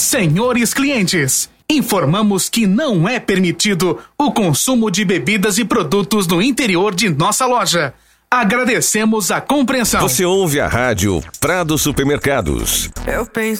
Senhores clientes, informamos que não é permitido o consumo de bebidas e produtos no interior de nossa loja. Agradecemos a compreensão. Você ouve a rádio Prado Supermercados. Eu penso